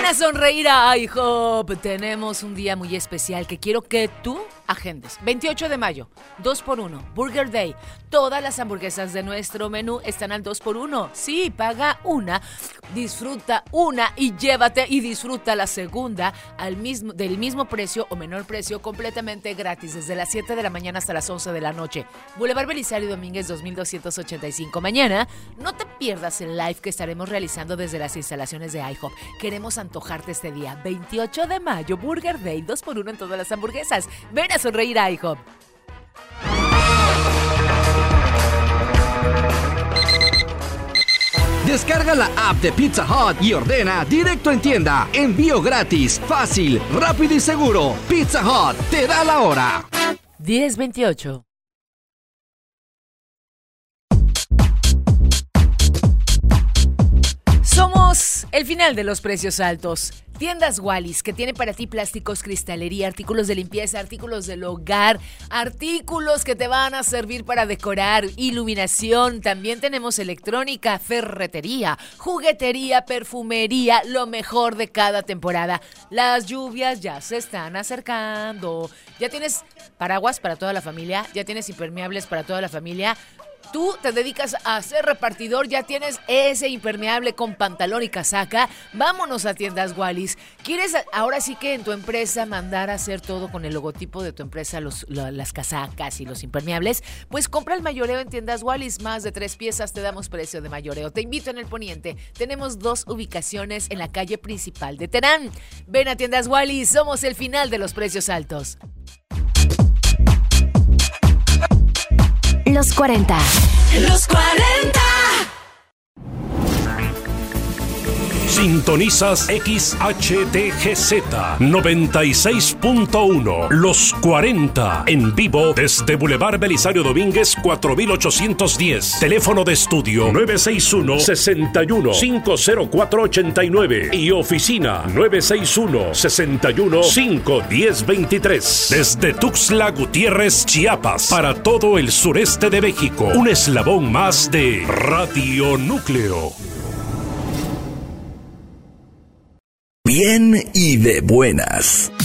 a sonreír a IHOP. Tenemos un día muy especial que quiero que tú agendes. 28 de mayo, 2x1, Burger Day. Todas las hamburguesas de nuestro menú están al 2x1. Sí, paga una, disfruta una y llévate y disfruta la segunda del mismo precio o menor precio, completamente gratis, desde las 7 de la mañana hasta las 11 de la noche. Boulevard Belisario Domínguez 2285. Mañana no te pierdas el live que estaremos realizando desde las instalaciones de IHOP. Queremos antojarte este día, 28 de mayo, Burger Day, 2x1 en todas las hamburguesas. Ven a sonreír a IHOP. Descarga la app de Pizza Hut y ordena directo en tienda. Envío gratis, fácil, rápido y seguro. Pizza Hut te da la hora. 10:28. Somos el final de los precios altos. Tiendas Wallis, que tiene para ti plásticos, cristalería, artículos de limpieza, artículos del hogar, artículos que te van a servir para decorar, iluminación. También tenemos electrónica, ferretería, juguetería, perfumería, lo mejor de cada temporada. Las lluvias ya se están acercando. Ya tienes paraguas para toda la familia, ya tienes impermeables para toda la familia. Tú te dedicas a ser repartidor, ya tienes ese impermeable con pantalón y casaca. Vámonos a Tiendas Wallis. ¿Quieres ahora sí que en tu empresa mandar a hacer todo con el logotipo de tu empresa, las casacas y los impermeables? Pues compra el mayoreo en Tiendas Wallis. Más de 3 piezas te damos precio de mayoreo. Te invito en el Poniente. Tenemos 2 ubicaciones en la calle principal de Terán. Ven a Tiendas Wallis. Somos el final de los precios altos. Los 40. Los 40. Sintonizas XHTGZ 96.1 Los 40 en vivo desde Boulevard Belisario Domínguez 4810. Teléfono de estudio 961-61-50489 y oficina 961-61-51023. Desde Tuxtla Gutiérrez, Chiapas, para todo el sureste de México. Un eslabón más de Radio Núcleo. Bien y de buenas.